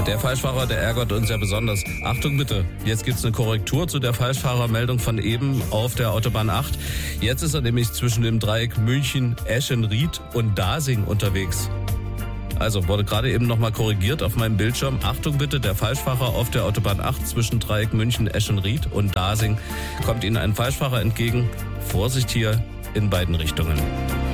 Der Falschfahrer, der ärgert uns ja besonders. Achtung bitte, jetzt gibt's eine Korrektur zu der Falschfahrermeldung von eben auf der Autobahn 8. Jetzt ist er nämlich zwischen dem Dreieck München, Eschenried und Dasing unterwegs. Also wurde gerade eben nochmal korrigiert auf meinem Bildschirm. Achtung bitte, der Falschfahrer auf der Autobahn 8 zwischen Dreieck München, Eschenried und Dasing. Kommt Ihnen ein Falschfahrer entgegen. Vorsicht hier in beiden Richtungen.